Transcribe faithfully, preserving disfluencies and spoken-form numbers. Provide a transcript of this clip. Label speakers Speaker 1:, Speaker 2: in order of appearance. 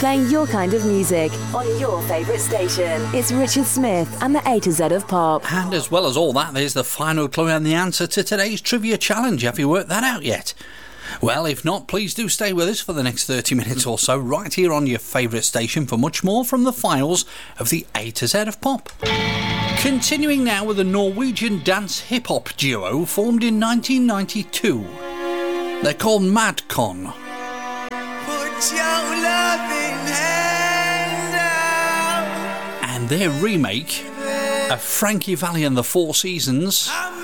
Speaker 1: Playing your kind of music on your favourite station. It's Richard Smith and the A to Z of Pop.
Speaker 2: And as well as all that, there's the final clue and the answer to today's trivia challenge. Have you worked that out yet? Well, if not, please do stay with us for the next thirty minutes or so, right here on your favourite station for much more from the files of the A to Z of Pop. Continuing now with a Norwegian dance hip-hop duo formed in nineteen ninety-two. They're called Madcon.
Speaker 3: Put your loving hand out.
Speaker 2: And their remake of Frankie Valli and the Four Seasons